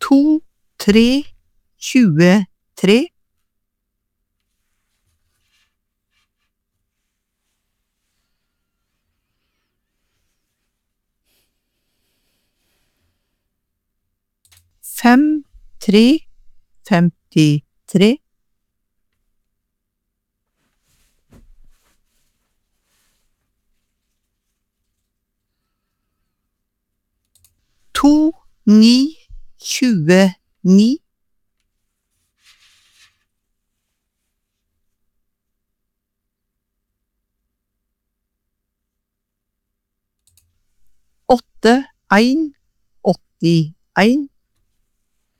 2, 3, 23. 5, 3, 53. 2, 9, 29. 8, 1, 81.